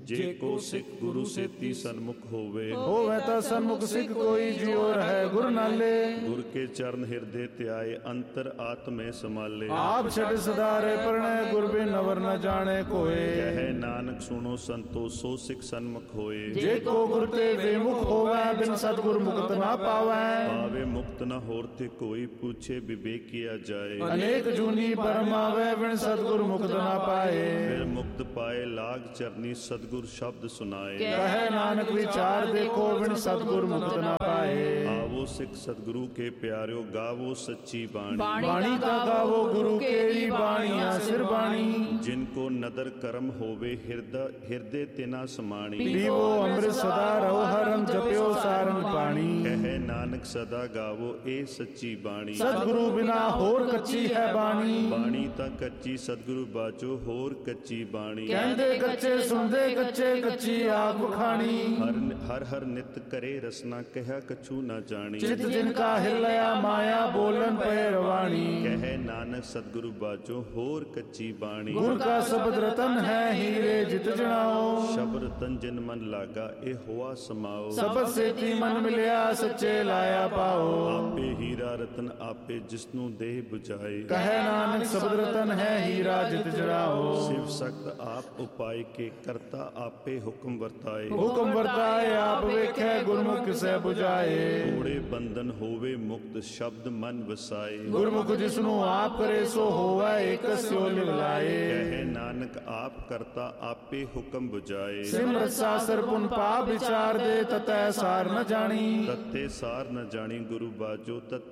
जे को सिख गुरु सेती सन्मुख होवे, होवे ता सन्मुख सिख कोई जियो रहे गुर नाले। गुर के चरण हृदय त्याय अंतर आत्मे समाले, आप छड़ सदारे परणय गुर बिन अवर न जाने कोय। कहे नानक सुनो संतो सो सिख सन्मुख होए, जे को गुर ते विमुख होवे बिन सतगुर मुक्त ना पावे। पावे मुक्त न होरते कोई पूछे विवेक किया जाए, अनेक जूनी परमावे बिन सतगुर मुक्त ना पाए। फिर मुक्त पाए लाग चरनी सतगुर शब्द सुनाए, कहे नानक विचार देखो बिन सतगुर मुक्त ना पाए। आवो सिख सतगुरु के प्यारो गावो सच्ची बाणी, बाणी का गावो गुरु केरी बाणिया सिर बाणी। जिनको नदर कर्म होवे हृदय तिना समाणी, पीवो अमृत सदा रहो हरम जप्यो सारंग पाणी। कहे नानक सदा गावो ए सच्ची बाणी, सतगुरु बिना होर कच्ची है बाणी। बाणी ता कच्ची सतगुरु बाचो होर कच्ची बाणी। कहते कच्चे सुनते कच्चे कच्ची आग खानी। हर हर नित करे रसना कहा कछु न जानी, चित जिनका हिलया माया बोलन पे रवाणी। कहे नानक सतगुरु बाचो होर कच्ची बाणी। गुर का शब्द रतन है हीरे जित जनाओ, शब्द रतन जिन मन लागा ए हुआ समाओ। सबद सेती मन मिलया सच्चे लाया पाओ। आपे हीरा रतन आपे जिसनु देह बुझाए, कहे नानक शब्द रतन है हीरा जित जनाओ। शिव सक्त आप उपाय के करता आपे हुक्म वर्ताए, हुक्म वर्ताए आप वेखे गुरमुख से बुझाए। थोड़े बंधन होवे मुक्त शब्द मन वसाए, गुरमुख जिसनु आप करे सो होवे एक स्यो लिवलाए। कहे नानक आप करता आपे हुक्म बुझाए। सिमरत सासर पुन पाप विचार दे ततः सार न जानी। तत्ते सार न जानी गुरु बाजो तत्